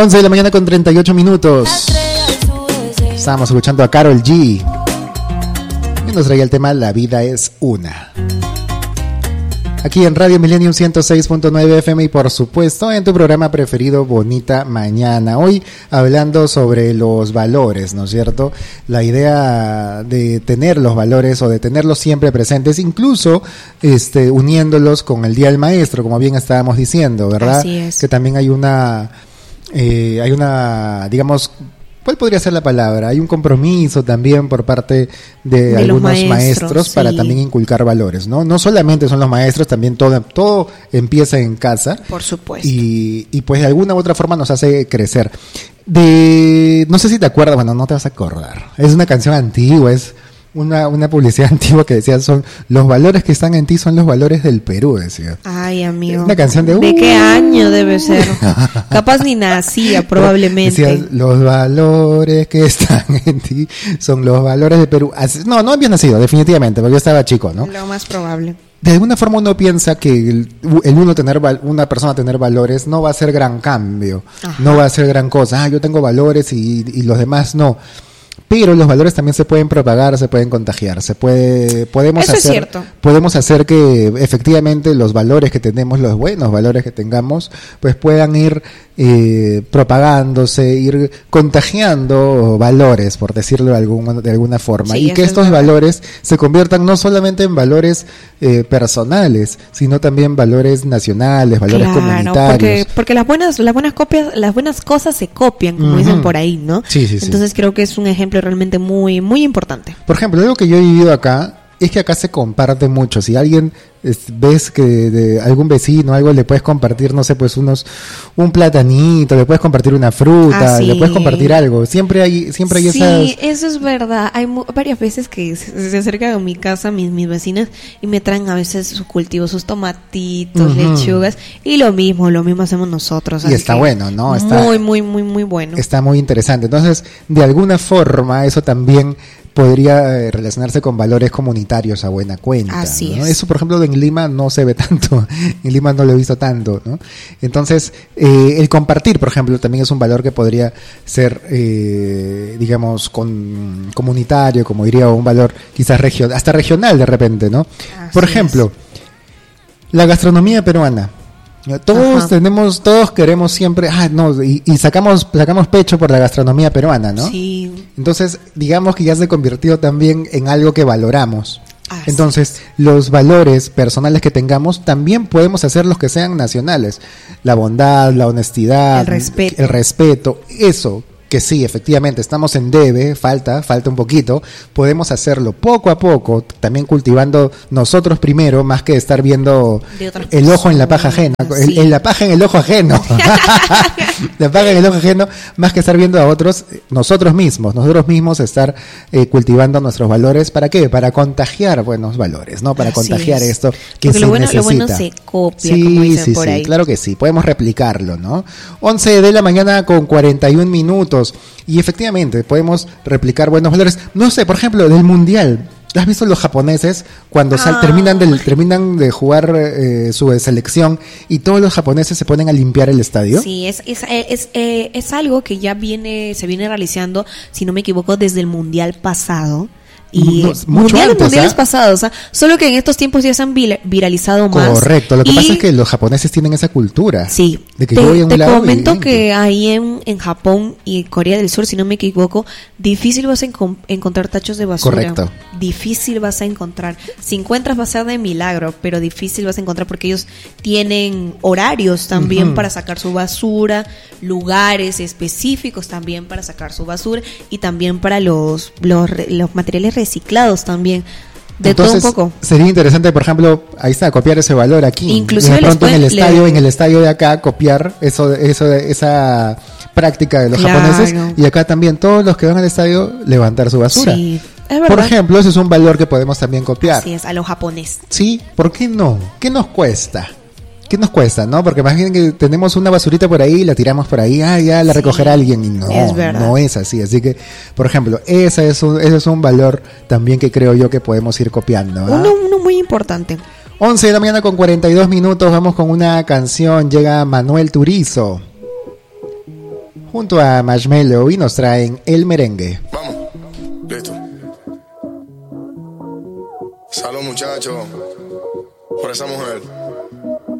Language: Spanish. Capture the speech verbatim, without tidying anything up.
once de la mañana con treinta y ocho minutos. Estábamos escuchando a Karol G. Y nos traía el tema La vida es una. Aquí en Radio Millennium ciento seis punto nueve F M y por supuesto en tu programa preferido Bonita Mañana. Hoy hablando sobre los valores, ¿no es cierto? La idea de tener los valores o de tenerlos siempre presentes, incluso este, uniéndolos con el Día del Maestro, como bien estábamos diciendo, ¿verdad? Así es. Que también hay una, eh, hay una, digamos, ¿cuál podría ser la palabra? Hay un compromiso también por parte de, de algunos maestros, maestros para sí. también inculcar valores, ¿no? No solamente son los maestros, también todo, todo empieza en casa. Por supuesto. Y, y pues de alguna u otra forma nos hace crecer. De, no sé si te acuerdas, bueno, no te vas a acordar. Es una canción antigua, es una, una publicidad antigua que decía, son los valores que están en ti son los valores del Perú, decía. Ay, amigo. Una canción de... ¿De uh, qué año debe ser? Capaz ni nacía, probablemente. Decía, los valores que están en ti son los valores del Perú. No, no había nacido, definitivamente, porque yo estaba chico, ¿no? Lo más probable. De alguna forma uno piensa que el, el uno tener una persona tener valores no va a ser gran cambio. Ajá. No va a ser gran cosa. Ah, yo tengo valores y, y los demás no. Pero los valores también se pueden propagar, se pueden contagiar, se puede, podemos Eso hacer, es cierto. podemos hacer que efectivamente los valores que tenemos, los buenos valores que tengamos, pues puedan ir eh, propagándose, ir contagiando valores, por decirlo de alguna, de alguna forma, sí, y que estos valores se conviertan no solamente en valores eh, personales, sino también valores nacionales, valores claro, comunitarios. Porque, porque las buenas, las buenas copias, las buenas cosas se copian, como uh-huh. dicen por ahí, ¿no? Sí, sí, sí. Entonces creo que es un ejemplo realmente muy muy importante. Por ejemplo, algo que yo he vivido acá es que acá se comparte mucho. Si alguien es, ves que de, de algún vecino algo le puedes compartir, no sé, pues unos un platanito, le puedes compartir una fruta, ah, sí. le puedes compartir algo. Siempre hay siempre hay sí, esas. Sí, eso es verdad. Hay mu- varias veces que se, se acercan a mi casa mis mis vecinas y me traen a veces sus cultivos, sus tomatitos, uh-huh. lechugas y lo mismo, lo mismo hacemos nosotros. Y está bueno, ¿no? Está muy muy muy muy bueno. Está muy interesante. Entonces, de alguna forma eso también podría relacionarse con valores comunitarios a buena cuenta. Así ¿no? es. Eso, por ejemplo, en Lima no se ve tanto. En Lima no lo he visto tanto, ¿no? Entonces, eh, el compartir, por ejemplo, también es un valor que podría ser, eh, digamos, con, comunitario, como diría, un valor quizás regional, hasta regional de repente, ¿no? Así por ejemplo, es. La gastronomía peruana. Todos Ajá. tenemos, todos queremos siempre, ah, no, y, y sacamos, sacamos pecho por la gastronomía peruana, ¿no? Sí. Entonces, digamos que ya se convirtió también en algo que valoramos. Así Entonces, es. los valores personales que tengamos también podemos hacer los que sean nacionales. La bondad, la honestidad, el respeto, el respeto, eso. Que sí, efectivamente, estamos en debe, falta, falta un poquito, podemos hacerlo poco a poco, también cultivando nosotros primero, más que estar viendo el ojo en la paja ajena, sí. el, en la paja en el ojo ajeno, la paja en el ojo ajeno, más que estar viendo a otros, nosotros mismos, nosotros mismos estar eh, cultivando nuestros valores, ¿para qué? Para contagiar buenos valores, ¿no? Para Así contagiar es. esto que Porque se lo bueno, necesita. lo bueno se copia, sí, como dicen sí, por sí, ahí. Claro que sí, podemos replicarlo, ¿no? once de la mañana con cuarenta y un minutos. Y efectivamente, podemos replicar buenos valores. No sé, por ejemplo, del mundial. ¿Has visto los japoneses cuando ah. sal, terminan, del, terminan de jugar eh, su selección y todos los japoneses se ponen a limpiar el estadio? Sí, es es, es, es, es algo que ya viene se viene realizando, si no me equivoco, desde el mundial pasado. Y no, mundiales, antes, mundiales ¿eh? pasados, o sea, solo que en estos tiempos ya se han viralizado más. Correcto, lo que y, pasa es que los japoneses tienen esa cultura. Sí, de que te, yo voy a un te lado comento y... que ahí en, en Japón y Corea del Sur, si no me equivoco, difícil vas a enco- encontrar tachos de basura. Correcto. Difícil vas a encontrar. Si encuentras va a ser de milagro, pero difícil vas a encontrar porque ellos tienen horarios también uh-huh. para sacar su basura, lugares específicos también para sacar su basura y también para los, los, los materiales reciclados también. También, de Entonces, todo un poco. Sería interesante, por ejemplo, ahí está, copiar ese valor aquí. Inclusive de pronto pueden, en el estadio, le... en el estadio de acá, copiar eso, eso, esa práctica de los claro. japoneses. Y acá también todos los que van al estadio levantar su basura. Sí, es verdad. Por ejemplo, ese es un valor que podemos también copiar. Así es, a los japoneses. Sí, ¿por qué no? ¿Qué nos cuesta? ¿Qué nos cuesta, no? Porque más bien que tenemos una basurita por ahí y la tiramos por ahí, ah, ya la sí, recogerá alguien, y no, es no es así. Así que, por ejemplo, esa es un, ese es un valor también que creo yo que podemos ir copiando. ¿Ah? Uno, uno muy importante. once de la mañana con cuarenta y dos minutos, vamos con una canción, llega Manuel Turizo. junto a Marshmello y nos traen El Merengue. Vamos, listo. Salud, muchachos, por esa mujer.